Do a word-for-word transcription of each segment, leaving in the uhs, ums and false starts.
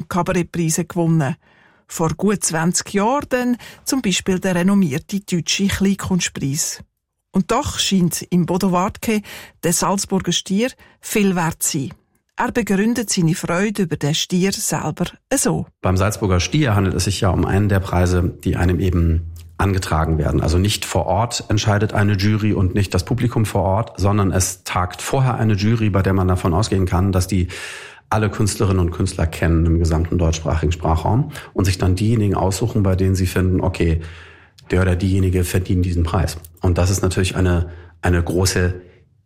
Kabarettpreise gewonnen. Vor gut zwanzig Jahren dann zum Beispiel der renommierte deutsche Kleinkunstpreis. Und doch scheint im Bodo Wartke der Salzburger Stier viel wert zu sein. Er begründet seine Freude über den Stier selber so. Beim Salzburger Stier handelt es sich ja um einen der Preise, die einem eben angetragen werden. Also nicht vor Ort entscheidet eine Jury und nicht das Publikum vor Ort, sondern es tagt vorher eine Jury, bei der man davon ausgehen kann, dass die alle Künstlerinnen und Künstler kennen im gesamten deutschsprachigen Sprachraum und sich dann diejenigen aussuchen, bei denen sie finden, okay, der oder diejenige verdient diesen Preis. Und das ist natürlich eine, eine große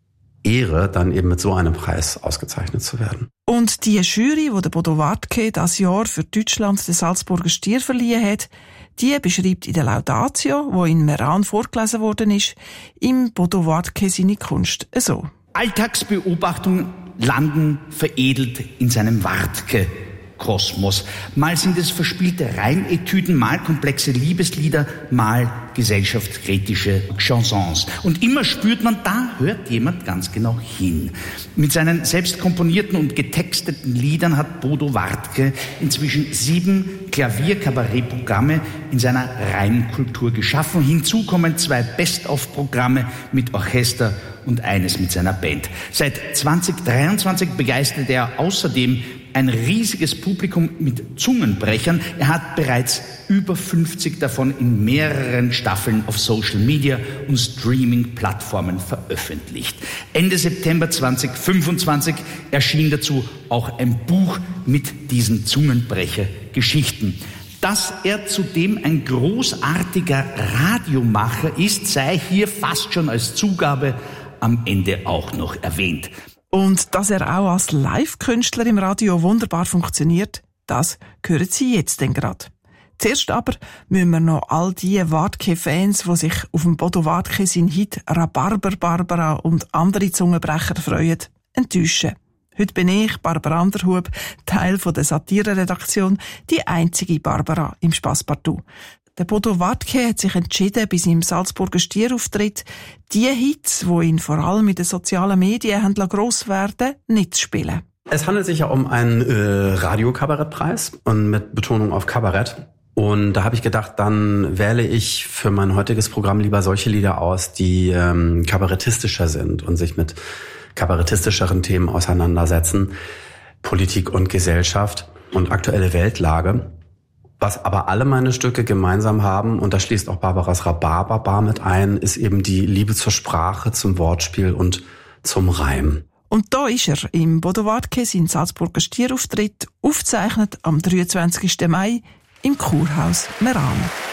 Ehre, dann eben mit so einem Preis ausgezeichnet zu werden. Und die Jury, die der Bodo Wartke das Jahr für Deutschland den Salzburger Stier verliehen hat, die beschreibt in der Laudatio, wo in Meran vorgelesen worden ist, im Bodo Wartke seine Kunst so. Alltagsbeobachtungen landen veredelt in seinem Wartke Kosmos. Mal sind es verspielte Reimetüden, mal komplexe Liebeslieder, mal gesellschaftskritische Chansons. Und immer spürt man, da hört jemand ganz genau hin. Mit seinen selbst komponierten und getexteten Liedern hat Bodo Wartke inzwischen sieben Klavier-Kabarett-Programme in seiner Reimkultur geschaffen. Hinzu kommen zwei Best-of-Programme mit Orchester und eines mit seiner Band. Seit zwanzig dreiundzwanzig begeistert er außerdem ein riesiges Publikum mit Zungenbrechern. Er hat bereits über fünfzig davon in mehreren Staffeln auf Social Media und Streaming-Plattformen veröffentlicht. Ende September zwanzig fünfundzwanzig erschien dazu auch ein Buch mit diesen Zungenbrecher-Geschichten. Dass er zudem ein großartiger Radiomacher ist, sei hier fast schon als Zugabe am Ende auch noch erwähnt. Und dass er auch als Live-Künstler im Radio wunderbar funktioniert, das hören Sie jetzt denn gerade. Zuerst aber müssen wir noch all die Wartke-Fans, die sich auf dem Bodo Wartke sein Hit Rhabarber Barbara und andere Zungenbrecher freuen, enttäuschen. Heute bin ich, Barbara Anderhub, Teil von der Satire-Redaktion, die einzige Barbara im Spasspartout. Der Bodo Wartke hat sich entschieden, bei seinem Salzburger Stierauftritt die Hits, die ihn vor allem in den sozialen Medien haben gross werden, nicht zu spielen. Es handelt sich ja um einen äh, Radio-Kabarettpreis und mit Betonung auf Kabarett. Und da habe ich gedacht, dann wähle ich für mein heutiges Programm lieber solche Lieder aus, die ähm, kabarettistischer sind und sich mit kabarettistischeren Themen auseinandersetzen. Politik und Gesellschaft und aktuelle Weltlage. Was aber alle meine Stücke gemeinsam haben, und da schließt auch Barbaras Rhabarberbar mit ein, ist eben die Liebe zur Sprache, zum Wortspiel und zum Reim. Und da ist er, im Bodo Wartke, sein Salzburger Stierauftritt, aufgezeichnet am dreiundzwanzigsten Mai im Kurhaus Meran.